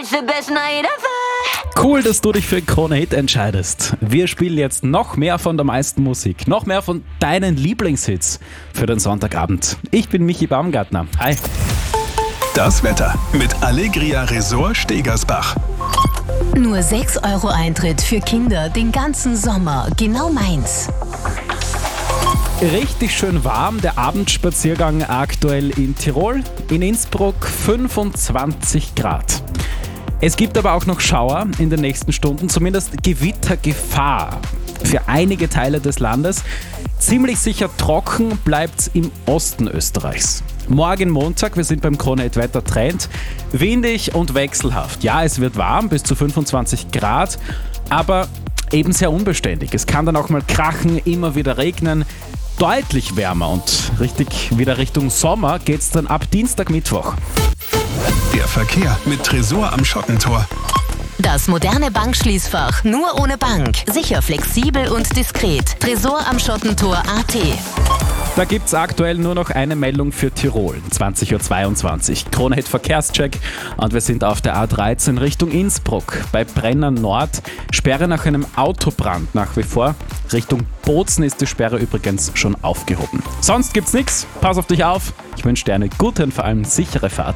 Cool, dass du dich für Krone-Hit entscheidest. Wir spielen jetzt noch mehr von der meisten Musik, noch mehr von deinen Lieblingshits für den Sonntagabend. Ich bin Michi Baumgartner. Hi. Das Wetter mit Allegria Resort Stegersbach. Nur 6 € Eintritt für Kinder den ganzen Sommer. Genau meins. Richtig schön warm, der Abendspaziergang aktuell in Tirol. In Innsbruck 25 Grad. Es gibt aber auch noch Schauer in den nächsten Stunden, zumindest Gewittergefahr für einige Teile des Landes. Ziemlich sicher trocken bleibt's im Osten Österreichs. Morgen Montag, wir sind beim Krone-Hit Wettertrend, windig und wechselhaft. Ja, es wird warm, bis zu 25 Grad, aber eben sehr unbeständig. Es kann dann auch mal krachen, immer wieder regnen. Deutlich wärmer und richtig wieder Richtung Sommer geht's dann ab Dienstag, Mittwoch. Der Verkehr mit Tresor am Schottentor. Das moderne Bankschließfach nur ohne Bank. Sicher, flexibel und diskret. Tresor am Schottentor.at. Da gibt's aktuell nur noch eine Meldung für Tirol, 20.22 Uhr. Krone-Hit Verkehrscheck und wir sind auf der A13 Richtung Innsbruck. Bei Brenner Nord, Sperre nach einem Autobrand nach wie vor. Richtung Bozen ist die Sperre übrigens schon aufgehoben. Sonst gibt's nichts, pass auf dich auf. Ich wünsche dir eine gute und vor allem sichere Fahrt.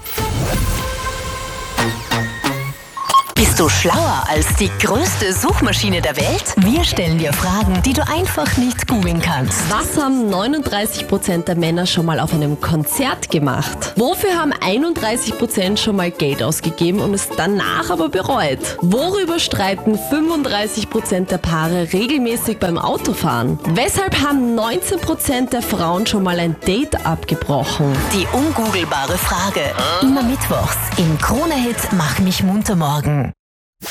Bist du schlauer als die größte Suchmaschine der Welt? Wir stellen dir Fragen, die du einfach nicht googeln kannst. Was haben 39% der Männer schon mal auf einem Konzert gemacht? Wofür haben 31% schon mal Geld ausgegeben und es danach aber bereut? Worüber streiten 35% der Paare regelmäßig beim Autofahren? Weshalb haben 19% der Frauen schon mal ein Date abgebrochen? Die ungoogelbare Frage. Immer mittwochs im Krone-Hit Mach mich munter morgen.